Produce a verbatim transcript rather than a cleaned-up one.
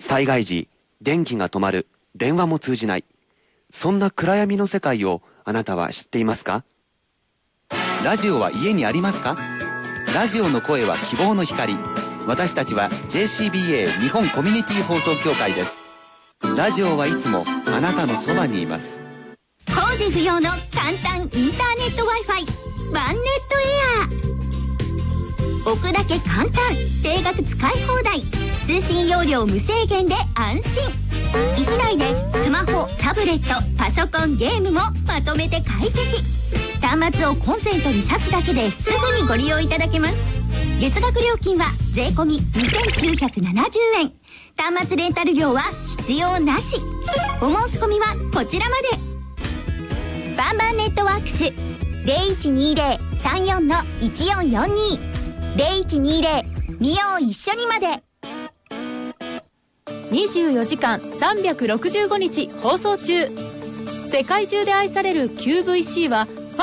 災害時、電気が止まる、電話も通じない。そんな暗闇の世界をあなたは知っていますか？ラジオは家にありますか？ラジオの声は希望の光。私たちは ジェーシービーエー 日本コミュニティ放送協会です。ラジオはいつもあなたのそばにいます。 工事不要の簡単インターネット Wi-Fi ワンネットエアー。置くだけ簡単、定額使い放題、通信容量無制限で安心。いちだいでスマホ、タブレット、パソコン、ゲームもまとめて快適。端末をコンセントに挿すだけですぐにご利用いただけます。月額料金は税込みにせんきゅうひゃくななじゅうえん。端末レンタル料は必要なし。お申し込みはこちらまで。バンバンネットワークス ゼロいちにゼロ さんよん のいちよんよんに ゼロいちにゼロ 見よう一緒にまで。 にじゅうよじかんさんびゃくろくじゅうごにち放送中。世界中で愛される キューブイシー は